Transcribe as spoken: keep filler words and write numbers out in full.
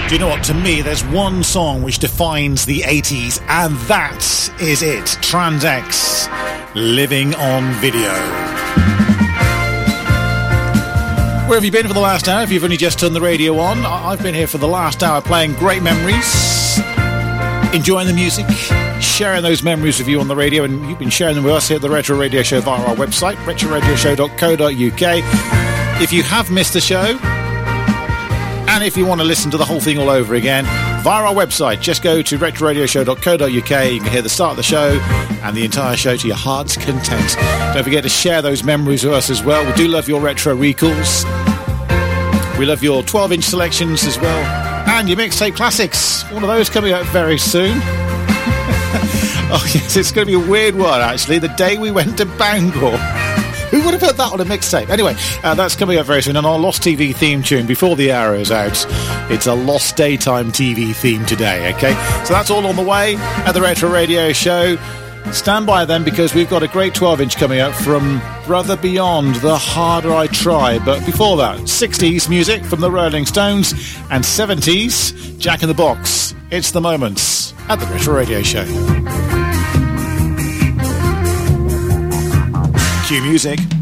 Do you know what? To me, there's one song which defines the eighties, and that is it. Trans-X, Living on Video. Where have you been for the last hour? If you've only just turned the radio on, I've been here for the last hour playing great memories, enjoying the music, sharing those memories with you on the radio, and you've been sharing them with us here at the Retro Radio Show via our website, retro radio show dot co dot uk. If you have missed the show, and if you want to listen to the whole thing all over again, via our website, just go to retro radio show dot co dot uk. You can hear the start of the show and the entire show to your heart's content. Don't forget to share those memories with us as well. We do love your retro recalls. We love your twelve-inch selections as well. And your mixtape classics. One of those coming out very soon. Oh, yes, it's going to be a weird one, actually. The day we went to Bangor. Who would have put that on a mixtape? Anyway, uh, that's coming up very soon. And our Lost T V theme tune, before the hour is out, it's a Lost Daytime T V theme today, okay? So that's all on the way at the Retro Radio Show. Stand by then, because we've got a great twelve-inch coming up from Brother Beyond, The Harder I Try. But before that, sixties music from the Rolling Stones, and seventies, Jack in the Box. It's The Moments at the Retro Radio Show. Cue music.